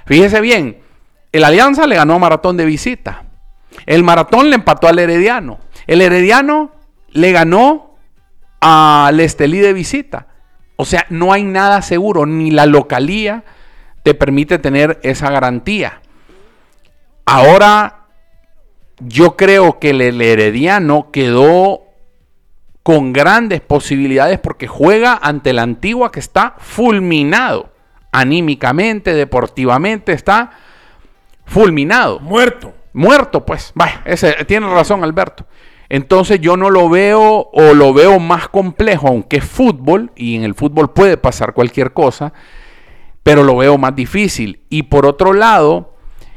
Fíjese bien, el Alianza le ganó a Maratón de visita. El Maratón le empató al Herediano. El Herediano le ganó al Estelí de visita. O sea, no hay nada seguro, ni la localía te permite tener esa garantía. Ahora, yo creo que el Herediano quedó con grandes posibilidades porque juega ante la Antigua, que está fulminado. Anímicamente, deportivamente, está fulminado. Muerto, pues. Vaya, tiene razón Alberto. Entonces yo no lo veo, o lo veo más complejo, aunque es fútbol, y en el fútbol puede pasar cualquier cosa, pero lo veo más difícil. Y por otro lado,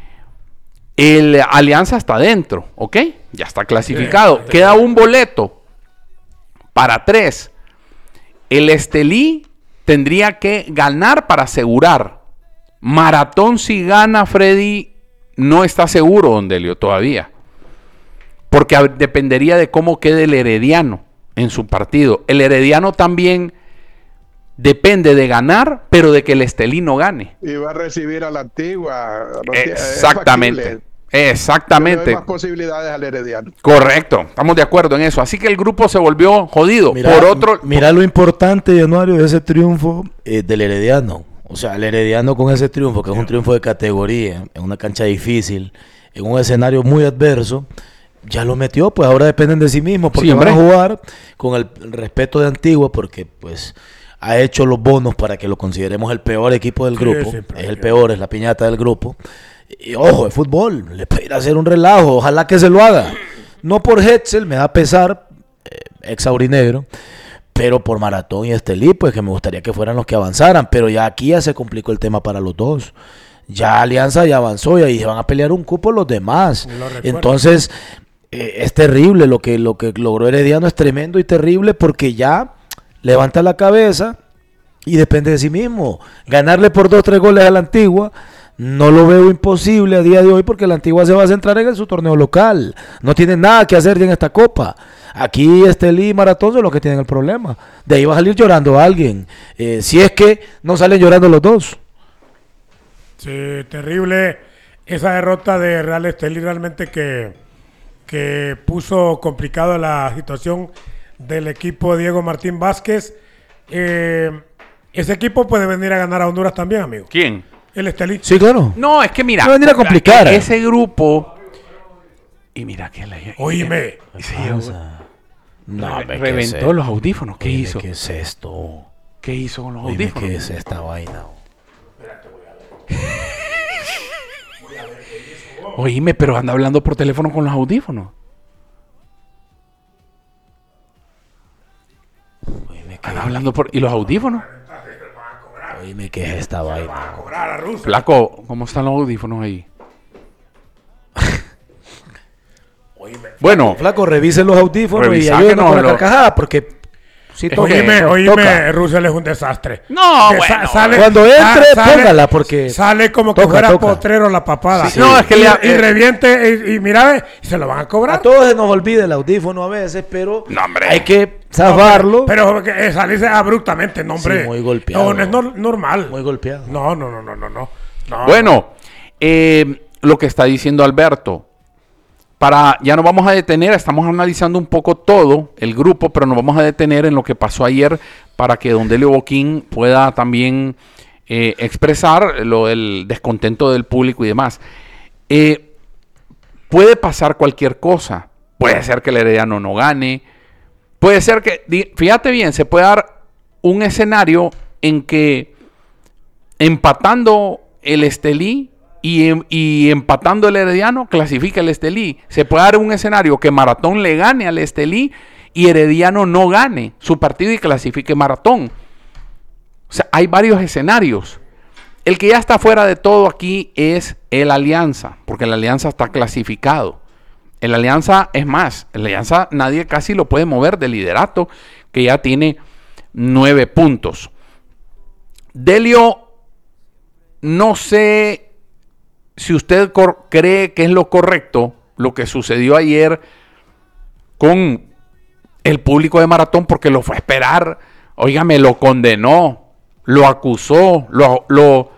el Alianza está dentro, ¿ok? Ya está clasificado. Sí. Queda un boleto para 3. El Estelí tendría que ganar para asegurar. Maratón, si gana, Freddy, no está seguro, don Delio, todavía. Porque dependería de cómo quede el Herediano en su partido. El Herediano también depende de ganar, pero de que el Estelí no gane. Y va a recibir a la Antigua. Exactamente. Exactamente. Hay más posibilidades al Herediano. Correcto, estamos de acuerdo en eso. Así que el grupo se volvió jodido. Mira lo importante, Januario, de ese triunfo del Herediano. O sea, el Herediano con ese triunfo, que es un triunfo de categoría, en una cancha difícil, en un escenario muy adverso, ya lo metió, pues ahora dependen de sí mismos, porque van a jugar con el respeto de Antigua, porque pues ha hecho los bonos para que lo consideremos el peor equipo del grupo. Es el peor, es la piñata del grupo. Y ojo, es fútbol, le puede ir a hacer un relajo, ojalá que se lo haga. No por Hetzel, me da pesar, ex aurinegro, pero por Maratón y Estelí, pues que me gustaría que fueran los que avanzaran, pero ya aquí ya se complicó el tema para los dos. Ya Alianza ya avanzó y ahí se van a pelear un cupo los demás. Entonces, es terrible lo que logró Herediano, es tremendo y terrible porque ya levanta la cabeza y depende de sí mismo. Ganarle por 2-3 goles a la Antigua no lo veo imposible a día de hoy, porque la Antigua se va a centrar en su torneo local. No tiene nada que hacer ya en esta copa. Aquí Estelí y Maratón son los que tienen el problema. De ahí va a salir llorando alguien. Si es que no salen llorando los dos. Sí, terrible esa derrota de Real Estelí, realmente que puso complicado la situación del equipo de Diego Martín Vázquez. Ese equipo puede venir a ganar a Honduras también, amigo. ¿Quién? El Estelí. Sí, claro. No, es que mira, va a venir a complicar. Ese grupo. Y mira que oíme. No, reventó los audífonos. ¿Qué hizo? ¿Qué es esto? ¿Qué hizo con los audífonos? ¿Qué es esta vaina? Oíme, pero anda hablando por teléfono con los audífonos. Anda hablando por... ¿Y los audífonos? Oíme, ¿qué es esta vaina? Flaco, ¿cómo están los audífonos ahí? Bueno, Flaco, revisen los audífonos y ayúdenos con la carcajada, porque si oíme, Russell es un desastre. No, bueno. Cuando entre, póngala, porque sale como que fuera potrero la papada. Sí. No, es que y reviente, y mira, se lo van a cobrar. A todos se nos olvida el audífono a veces, pero no, hay que zafarlo. Pero salirse abruptamente, no, hombre. Sí, muy golpeado. No, no es normal. Muy golpeado. No. Bueno, lo que está diciendo Alberto. Ya nos vamos a detener, estamos analizando un poco todo el grupo, pero nos vamos a detener en lo que pasó ayer para que don Delio Boquín pueda también expresar lo del descontento del público y demás. Puede pasar cualquier cosa. Puede ser que el Herediano no gane. Puede ser que, fíjate bien, se puede dar un escenario en que empatando el Estelí y empatando el Herediano, clasifica el Estelí. Se puede dar un escenario que Maratón le gane al Estelí y Herediano no gane su partido y clasifique Maratón. O sea, hay varios escenarios. El que ya está fuera de todo aquí es el Alianza, porque el Alianza está clasificado. El Alianza, es más, el Alianza nadie casi lo puede mover del liderato, que ya tiene 9 puntos. Delio, no sé si usted cree que es lo correcto lo que sucedió ayer con el público de Maratón, porque lo fue a esperar, óigame, lo condenó, lo acusó, lo